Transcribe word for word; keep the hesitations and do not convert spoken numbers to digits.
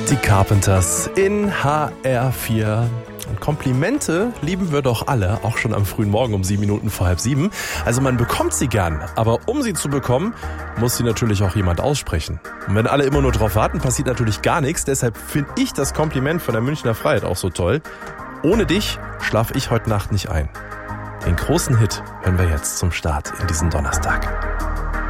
Die Carpenters in H R vier. Und Komplimente lieben wir doch alle, auch schon am frühen Morgen um sieben Minuten vor halb sieben. Also man bekommt sie gern, aber um sie zu bekommen, muss sie natürlich auch jemand aussprechen. Und wenn alle immer nur drauf warten, passiert natürlich gar nichts. Deshalb finde ich das Kompliment von der Münchner Freiheit auch so toll. Ohne dich schlafe ich heute Nacht nicht ein. Den großen Hit hören wir jetzt zum Start in diesen Donnerstag.